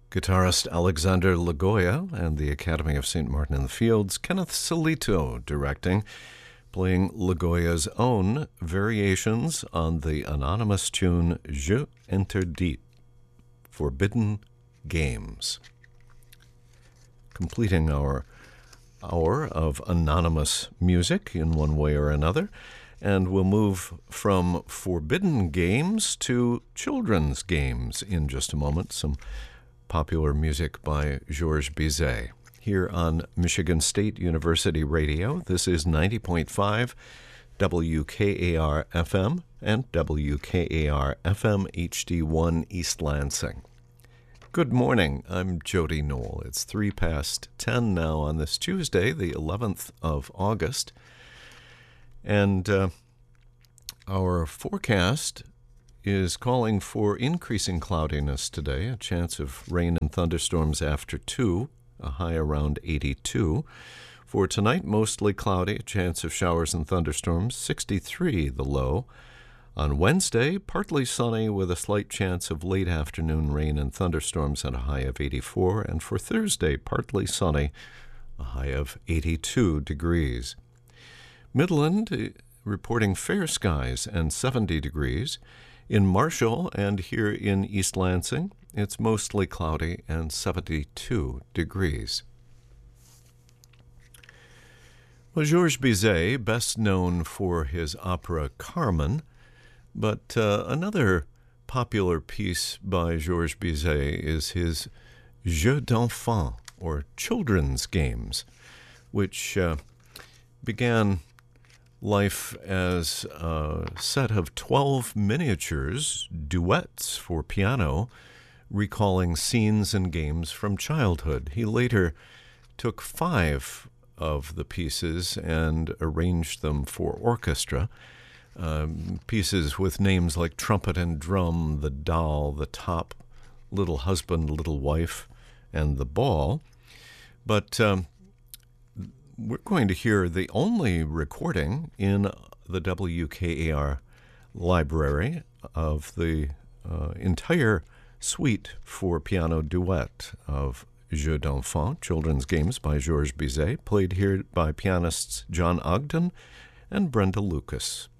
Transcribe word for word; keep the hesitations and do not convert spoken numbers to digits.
Guitarist Alexander Lagoya and the Academy of Saint Martin in the Fields, Kenneth Solito directing, playing Lagoya's own variations on the anonymous tune Jeux Interdits, Forbidden Games. Completing our hour of anonymous music in one way or another, and we'll move from forbidden games to children's games in just a moment. Some popular music by Georges Bizet. Here on Michigan State University Radio, this is ninety point five W K A R F M and W K A R F M H D one East Lansing. Good morning, I'm Jody Knoll. It's three past ten now on this Tuesday, the eleventh of August. And uh, our forecast is calling for increasing cloudiness today, a chance of rain and thunderstorms after two, a high around eighty-two. For tonight, mostly cloudy, a chance of showers and thunderstorms, sixty-three the low. On Wednesday, partly sunny with a slight chance of late afternoon rain and thunderstorms and a high of eighty-four. And for Thursday, partly sunny, a high of eighty-two degrees. Midland reporting fair skies and seventy degrees. In Marshall and here in East Lansing, it's mostly cloudy and seventy-two degrees. Well, Georges Bizet, best known for his opera Carmen, but uh, another popular piece by Georges Bizet is his Jeux d'enfants, or children's games, which uh, began life as a set of twelve miniatures, duets for piano, recalling scenes and games from childhood. He later took five of the pieces and arranged them for orchestra, um, pieces with names like Trumpet and Drum, The Doll, The Top, Little Husband, Little Wife, and The Ball. But um, we're going to hear the only recording in the W K A R library of the uh, entire suite for piano duet of Jeux d'enfants, children's games by Georges Bizet, played here by pianists John Ogden and Brenda Lucas.